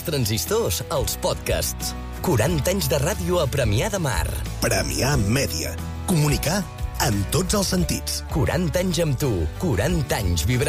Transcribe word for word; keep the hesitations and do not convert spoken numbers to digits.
transistors als podcasts. quaranta anys de ràdio a Premià de Mar. Premià Mèdia. Comunicar en tots els sentits. quaranta anys amb tu, quaranta anys vibrant.